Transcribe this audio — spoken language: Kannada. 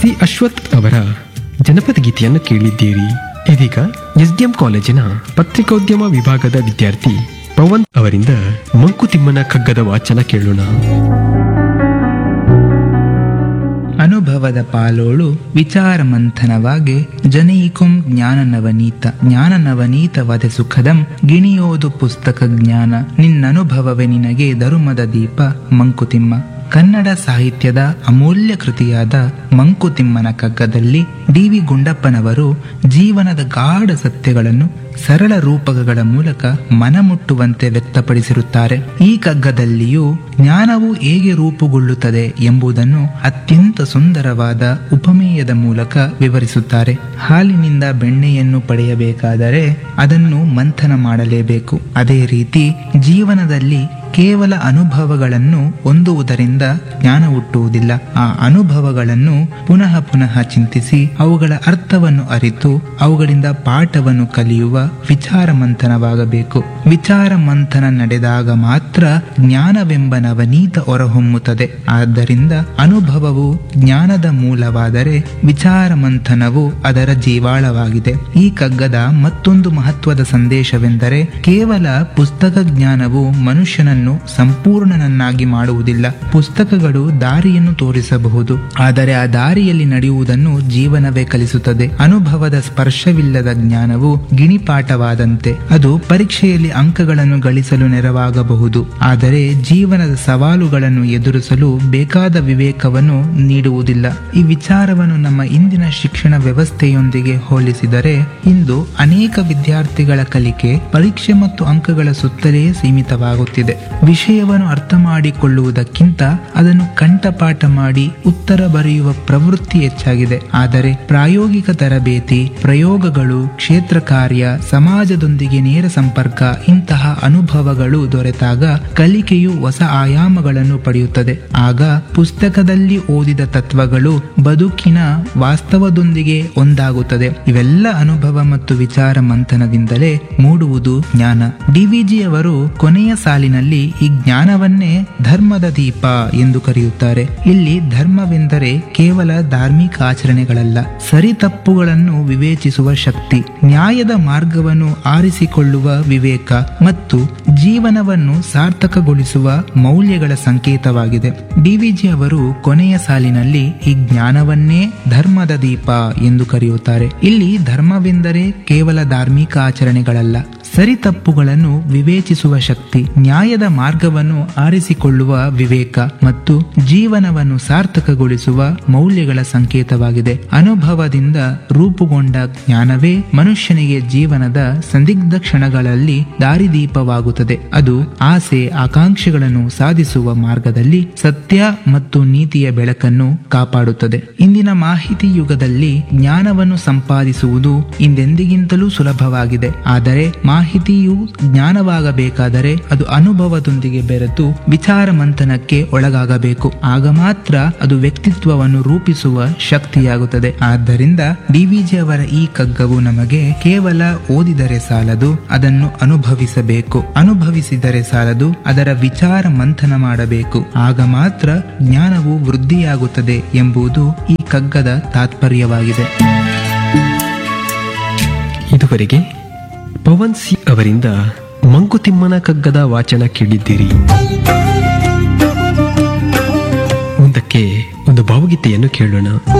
ಸಿ ಅಶ್ವಥ್ ಅವರ ಜನಪದ ಗೀತೆಯನ್ನು ಕೇಳಿದ್ದೀರಿ. ಇದೀಗ ಎಸ್ಡಿಎಂ ಕಾಲೇಜಿನ ಪತ್ರಿಕೋದ್ಯಮ ವಿಭಾಗದ ವಿದ್ಯಾರ್ಥಿ ಪವನ್ ಅವರಿಂದ ಮಂಕುತಿಮ್ಮನ ಕಗ್ಗದ ವಾಚನ ಕೇಳೋಣ. ಅನುಭವದ ಪಾಲೋಳು ವಿಚಾರ ಮಂಥನವಾಗೆ ಜನೈಕುಂ ಜ್ಞಾನ ವದೆ ಸುಖದಂ ಗಿಣಿಯೋದು ಪುಸ್ತಕ ಜ್ಞಾನ ನಿನ್ನನುಭವವೇ ನಿನಗೆ ಧರ್ಮದ ದೀಪ ಮಂಕುತಿಮ್ಮ. ಕನ್ನಡ ಸಾಹಿತ್ಯದ ಅಮೂಲ್ಯ ಕೃತಿಯಾದ ಮಂಕುತಿಮ್ಮನ ಕಗ್ಗದಲ್ಲಿ ಡಿ.ವಿ. ಗುಂಡಪ್ಪನವರು ಜೀವನದ ಗಾಢ ಸತ್ಯಗಳನ್ನು ಸರಳ ರೂಪಕಗಳ ಮೂಲಕ ಮನಮುಟ್ಟುವಂತೆ ವ್ಯಕ್ತಪಡಿಸಿರುತ್ತಾರೆ. ಈ ಕಗ್ಗದಲ್ಲಿಯೂ ಜ್ಞಾನವು ಹೇಗೆ ರೂಪುಗೊಳ್ಳುತ್ತದೆ ಎಂಬುದನ್ನು ಅತ್ಯಂತ ಸುಂದರವಾದ ಉಪಮೇಯದ ಮೂಲಕ ವಿವರಿಸುತ್ತಾರೆ. ಹಾಲಿನಿಂದ ಬೆಣ್ಣೆಯನ್ನು ಪಡೆಯಬೇಕಾದರೆ ಅದನ್ನು ಮಂಥನ ಮಾಡಲೇಬೇಕು. ಅದೇ ರೀತಿ ಜೀವನದಲ್ಲಿ ಕೇವಲ ಅನುಭವಗಳನ್ನು ಹೊಂದುವುದರಿಂದ ಜ್ಞಾನ ಹುಟ್ಟುವುದಿಲ್ಲ. ಆ ಅನುಭವಗಳನ್ನು ಪುನಃ ಪುನಃ ಚಿಂತಿಸಿ ಅವುಗಳ ಅರ್ಥವನ್ನು ಅರಿತು ಅವುಗಳಿಂದ ಪಾಠವನ್ನು ಕಲಿಯುವ ವಿಚಾರ ಮಂಥನವಾಗಬೇಕು. ವಿಚಾರ ಮಂಥನ ನಡೆದಾಗ ಮಾತ್ರ ಜ್ಞಾನವೆಂಬ ನವನೀತ ಹೊರಹೊಮ್ಮುತ್ತದೆ. ಆದ್ದರಿಂದ ಅನುಭವವು ಜ್ಞಾನದ ಮೂಲವಾದರೆ ವಿಚಾರ ಮಂಥನವು ಅದರ ಜೀವಾಳವಾಗಿದೆ. ಈ ಕಗ್ಗದ ಮತ್ತೊಂದು ಮಹತ್ವದ ಸಂದೇಶವೆಂದರೆ ಕೇವಲ ಪುಸ್ತಕ ಜ್ಞಾನವು ಮನುಷ್ಯನನ್ನು ಸಂಪೂರ್ಣನನ್ನಾಗಿ ಮಾಡುವುದಿಲ್ಲ. ಪುಸ್ತಕಗಳು ದಾರಿಯನ್ನು ತೋರಿಸಬಹುದು, ಆದರೆ ಆ ದಾರಿಯಲ್ಲಿ ನಡೆಯುವುದನ್ನು ಜೀವನವೇ ಕಲಿಸುತ್ತದೆ. ಅನುಭವದ ಸ್ಪರ್ಶವಿಲ್ಲದ ಜ್ಞಾನವು ಗಿಣಿಪಾಠವಾದಂತೆ. ಅದು ಪರೀಕ್ಷೆಯಲ್ಲಿ ಅಂಕಗಳನ್ನು ಗಳಿಸಲು ನೆರವಾಗಬಹುದು, ಆದರೆ ಜೀವನದ ಸವಾಲುಗಳನ್ನು ಎದುರಿಸಲು ಬೇಕಾದ ವಿವೇಕವನ್ನು ನೀಡುವುದಿಲ್ಲ. ಈ ವಿಚಾರವನ್ನು ನಮ್ಮ ಇಂದಿನ ಶಿಕ್ಷಣ ವ್ಯವಸ್ಥೆಯೊಂದಿಗೆ ಹೋಲಿಸಿದರೆ ಇಂದು ಅನೇಕ ವಿದ್ಯಾರ್ಥಿಗಳ ಕಲಿಕೆ ಪರೀಕ್ಷೆ ಮತ್ತು ಅಂಕಗಳ ಸುತ್ತಲೇ ಸೀಮಿತವಾಗುತ್ತಿದೆ. ವಿಷಯವನ್ನು ಅರ್ಥ ಮಾಡಿಕೊಳ್ಳುವುದಕ್ಕಿಂತ ಅದನ್ನು ಕಂಠಪಾಠ ಮಾಡಿ ಉತ್ತರ ಬರೆಯುವ ಪ್ರವೃತ್ತಿ ಹೆಚ್ಚಾಗಿದೆ. ಆದರೆ ಪ್ರಾಯೋಗಿಕ ತರಬೇತಿ, ಪ್ರಯೋಗಗಳು, ಕ್ಷೇತ್ರ ಕಾರ್ಯ, ಸಮಾಜದೊಂದಿಗೆ ನೇರ ಸಂಪರ್ಕ ಇಂತಹ ಅನುಭವಗಳು ದೊರೆತಾಗ ಕಲಿಕೆಯು ಹೊಸ ಆಯಾಮಗಳನ್ನು ಪಡೆಯುತ್ತದೆ. ಆಗ ಪುಸ್ತಕದಲ್ಲಿ ಓದಿದ ತತ್ವಗಳು ಬದುಕಿನ ವಾಸ್ತವದೊಂದಿಗೆ ಒಂದಾಗುತ್ತದೆ. ಇವೆಲ್ಲ ಅನುಭವ ಮತ್ತು ವಿಚಾರ ಮಂಥನದಿಂದಲೇ ಮೂಡುವುದು ಜ್ಞಾನ. ಡಿ.ವಿ.ಜಿ. ಅವರು ಕೊನೆಯ ಸಾಲಿನಲ್ಲಿ ಈ ಜ್ಞಾನವನ್ನೇ ಧರ್ಮದ ದೀಪ ಎಂದು ಕರೆಯುತ್ತಾರೆ. ಇಲ್ಲಿ ಧರ್ಮವೆಂದರೆ ಕೇವಲ ಧಾರ್ಮಿಕ ಆಚರಣೆಗಳಲ್ಲ, ಸರಿ ತಪ್ಪುಗಳನ್ನು ವಿವೇಚಿಸುವ ಶಕ್ತಿ, ನ್ಯಾಯದ ಮಾರ್ಗವನ್ನು ಆರಿಸಿಕೊಳ್ಳುವ ವಿವೇಕ ಮತ್ತು ಜೀವನವನ್ನು ಸಾರ್ಥಕಗೊಳಿಸುವ ಮೌಲ್ಯಗಳ ಸಂಕೇತವಾಗಿದೆ. ಡಿ.ವಿ.ಜಿ. ಅವರು ಕೊನೆಯ ಸಾಲಿನಲ್ಲಿ ಈ ಜ್ಞಾನವನ್ನೇ ಧರ್ಮದ ದೀಪ ಎಂದು ಕರೆಯುತ್ತಾರೆ. ಇಲ್ಲಿ ಧರ್ಮವೆಂದರೆ ಕೇವಲ ಧಾರ್ಮಿಕ ಆಚರಣೆಗಳಲ್ಲ, ಸರಿ ತಪ್ಪುಗಳನ್ನು ವಿವೇಚಿಸುವ ಶಕ್ತಿ, ನ್ಯಾಯದ ಮಾರ್ಗವನ್ನು ಆರಿಸಿಕೊಳ್ಳುವ ವಿವೇಕ ಮತ್ತು ಜೀವನವನ್ನು ಸಾರ್ಥಕಗೊಳಿಸುವ ಮೌಲ್ಯಗಳ ಸಂಕೇತವಾಗಿದೆ. ಅನುಭವದಿಂದ ರೂಪುಗೊಂಡ ಜ್ಞಾನವೇ ಮನುಷ್ಯನಿಗೆ ಜೀವನದ ಸಂದಿಗ್ಧ ಕ್ಷಣಗಳಲ್ಲಿ ದಾರಿದೀಪವಾಗುತ್ತದೆ. ಅದು ಆಸೆ ಆಕಾಂಕ್ಷೆಗಳನ್ನು ಸಾಧಿಸುವ ಮಾರ್ಗದಲ್ಲಿ ಸತ್ಯ ಮತ್ತು ನೀತಿಯ ಬೆಳಕನ್ನು ಕಾಪಾಡುತ್ತದೆ. ಇಂದಿನ ಮಾಹಿತಿ ಯುಗದಲ್ಲಿ ಜ್ಞಾನವನ್ನು ಸಂಪಾದಿಸುವುದು ಹಿಂದೆಂದಿಗಿಂತಲೂ ಸುಲಭವಾಗಿದೆ. ಆದರೆ ಮಾಹಿತಿಯು ಜ್ಞಾನವಾಗಬೇಕಾದರೆ ಅದು ಅನುಭವದೊಂದಿಗೆ ಬೆರೆತು ವಿಚಾರ ಮಂಥನಕ್ಕೆ ಒಳಗಾಗಬೇಕು. ಆಗ ಮಾತ್ರ ಅದು ವ್ಯಕ್ತಿತ್ವವನ್ನು ರೂಪಿಸುವ ಶಕ್ತಿಯಾಗುತ್ತದೆ. ಆದ್ದರಿಂದ ಡಿ.ವಿ.ಜಿ. ಅವರ ಈ ಕಗ್ಗವು ನಮಗೆ ಕೇವಲ ಓದಿದರೆ ಸಾಲದು, ಅದನ್ನು ಅನುಭವಿಸಬೇಕು. ಅನುಭವಿಸಿದರೆ ಸಾಲದು, ಅದರ ವಿಚಾರ ಮಂಥನ ಮಾಡಬೇಕು. ಆಗ ಮಾತ್ರ ಜ್ಞಾನವು ವೃದ್ಧಿಯಾಗುತ್ತದೆ ಎಂಬುದು ಈ ಕಗ್ಗದ ತಾತ್ಪರ್ಯವಾಗಿದೆ. ಇದುವರೆಗೆ ಪವನ್ ಸಿ ಅವರಿಂದ ಮಂಕುತಿಮ್ಮನ ಕಗ್ಗದ ವಾಚನ ಕೇಳಿದ್ದೀರಿ. ಮುಂದಕ್ಕೆ ಒಂದು ಭಾವಗೀತೆಯನ್ನು ಕೇಳೋಣ.